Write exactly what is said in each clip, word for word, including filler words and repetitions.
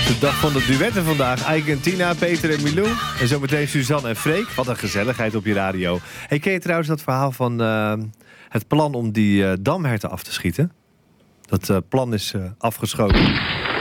De dag van de duetten vandaag. Eike en Tina, Peter en Milou. En zometeen Suzanne en Freek. Wat een gezelligheid op je radio. Hey, ken je trouwens dat verhaal van uh, het plan om die uh, damherten af te schieten? Dat uh, plan is uh, afgeschoten.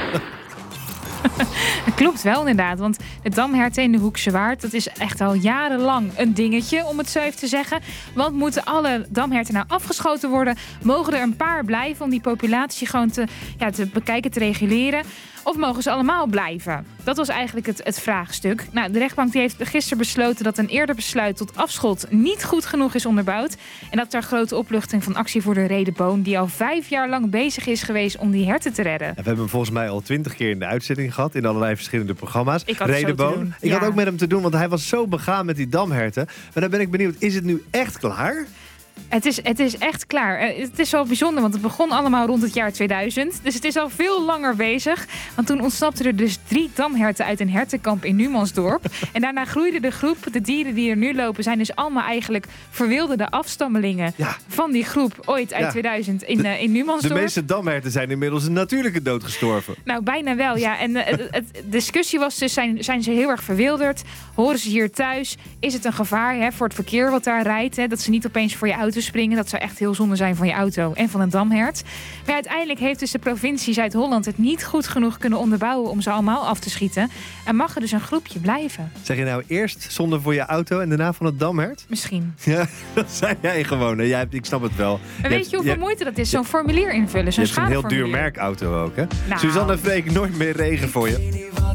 Dat klopt wel inderdaad, want de damherten in de Hoekse Waard... dat is echt al jarenlang een dingetje, om het zo even te zeggen. Want moeten alle damherten nou afgeschoten worden... mogen er een paar blijven om die populatie gewoon te, ja, te bekijken, te reguleren... Of mogen ze allemaal blijven? Dat was eigenlijk het, het vraagstuk. Nou, de rechtbank die heeft gisteren besloten dat een eerder besluit tot afschot niet goed genoeg is onderbouwd. En dat er grote opluchting van Actie voor de Redeboon, die al vijf jaar lang bezig is geweest om die herten te redden. We hebben hem volgens mij al twintig keer in de uitzending gehad, in allerlei verschillende programma's. Ik had Redeboon. Ik ja. had ook met hem te doen, want hij was zo begaan met die damherten. Maar dan ben ik benieuwd, is het nu echt klaar? Het is, het is echt klaar. Het is wel bijzonder, want het begon allemaal rond het jaar tweeduizend. Dus het is al veel langer bezig. Want toen ontsnapten er dus drie damherten uit een hertenkamp in Numansdorp. En daarna groeide de groep. De dieren die er nu lopen zijn dus allemaal eigenlijk verwilderde afstammelingen ja. van die groep ooit uit ja. tweeduizend in, uh, in Numansdorp. De meeste damherten zijn inmiddels een natuurlijke dood gestorven. Nou, bijna wel, ja. En uh, het, het discussie was dus, zijn, zijn ze heel erg verwilderd? Horen ze hier thuis? Is het een gevaar hè, voor het verkeer wat daar rijdt? Hè? Dat ze niet opeens voor je auto springen. Dat zou echt heel zonde zijn van je auto en van een damhert. Maar uiteindelijk heeft dus de provincie Zuid-Holland het niet goed genoeg kunnen onderbouwen om ze allemaal af te schieten. En mag er dus een groepje blijven. Zeg je nou eerst zonde voor je auto en daarna van het damhert? Misschien. Ja, dat zei jij gewoon. Hè? Jij, ik snap het wel. Maar weet je, je hoeveel je, moeite dat is? Zo'n formulier invullen, zo'n schadeformulier. Je hebt een heel duur merkauto ook, hè? Nou. Suzanne en Freek, nooit meer regen voor je.